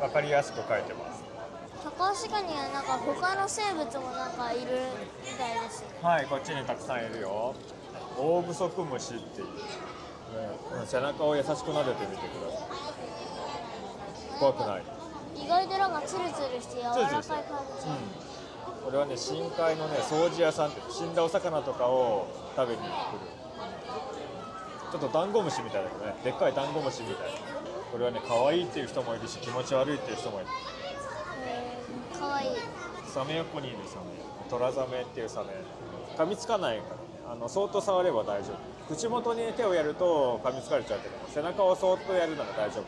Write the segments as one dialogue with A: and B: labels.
A: 分かりやすく書いてます。
B: タカアシガニはなんか他の生物もなんかいるみたいです。
A: はい、こっちにたくさんいるよ。オオグソクムシっていう、背中を優しく撫でてみてください。怖くない。
B: 意外となんかツルツルして柔らかい感じ。
A: これはね、深海のね、掃除屋さんって死んだお魚とかを食べに来る。ちょっとダンゴムシみたいだけどね、でっかいダンゴムシみたいな。これはね、可愛いっていう人もいるし、気持ち悪いっていう人もいる。
B: かわいい。
A: サメ横にいるサメ、トラザメっていうサメ、噛みつかないからね、そーっと触れば大丈夫。口元に手をやると噛みつかれちゃうけども、背中をそーっとやるなら大丈夫。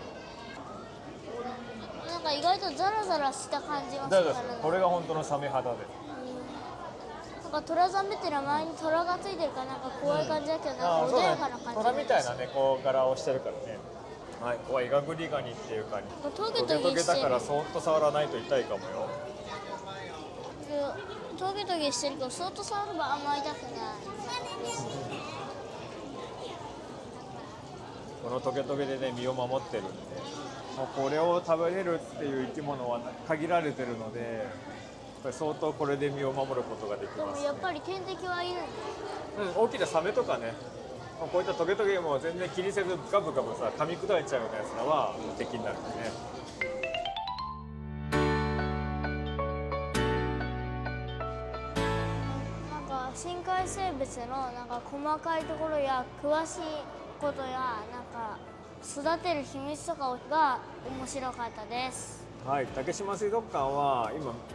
B: なんか意外とザラザラした感じがするからね。
A: これが本当のサメ肌です。
B: なんかトラザメって名前にトラがついてるからなんか怖い感じだけど、なんか穏やかな感じ。
A: トラみたいなね、こう柄をしてるからね。はい、ここはイガグリガニっていうカニ。
B: トゲ
A: トゲトゲだからそーっと触らないと痛いかもよ。
B: トゲトゲしてるけどそっと触ればあんま痛くない。
A: このトゲトゲでね、身を守ってるんで、もうこれを食べれるっていう生き物は限られてるので、これ相当これで身を守ることができ
B: で
A: ます、ね。
B: もやっぱり天敵はいるんだ。
A: 大きなサメとかね、こういったトゲトゲも全然気にせずガブガブさ噛み砕いちゃうようなやつらは敵になるんでね。
B: なんか深海生物のなんか細かいところや詳しいことやなんか育てる秘密とかが面白かったです。
A: はい、竹島水族館は今